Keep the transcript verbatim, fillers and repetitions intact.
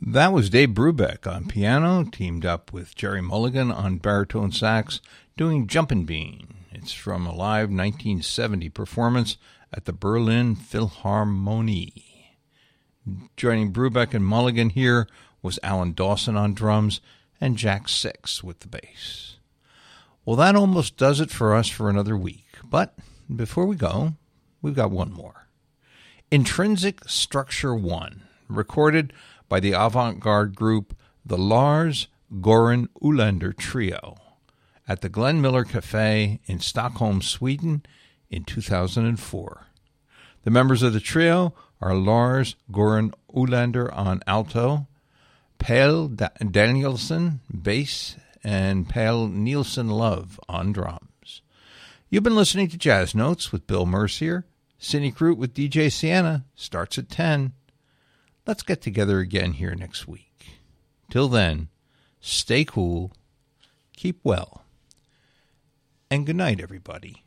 That was Dave Brubeck on piano, teamed up with Jerry Mulligan on baritone sax, doing Jumpin' Bean. It's from a live nineteen seventy performance at the Berlin Philharmonie. Joining Brubeck and Mulligan here was Alan Dawson on drums and Jack Six with the bass. Well, that almost does it for us for another week. But before we go, we've got one more. Intrinsic Structure one, recorded by the avant-garde group the Lars Goran Ulander Trio at the Glenn Miller Cafe in Stockholm, Sweden in two thousand four. The members of the trio are Lars Goran Ulander on alto, Pelle Danielsen bass, and Pelle Nielsen Love on drums. You've been listening to Jazz Notes with Bill Mercier. Sidney Crute with D J Sienna starts at ten. Let's get together again here next week. Till then, stay cool, keep well, and good night, everybody.